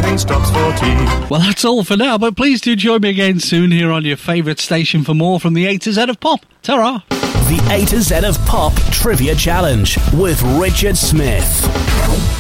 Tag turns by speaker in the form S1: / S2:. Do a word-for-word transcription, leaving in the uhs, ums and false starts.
S1: Travelling stocks for tea.
S2: Well, that's all for now, but please do join me again soon here on your favourite station for more from the A to Z of Pop. Ta-ra!
S3: The A to Z of Pop Trivia Challenge with Richard Smith.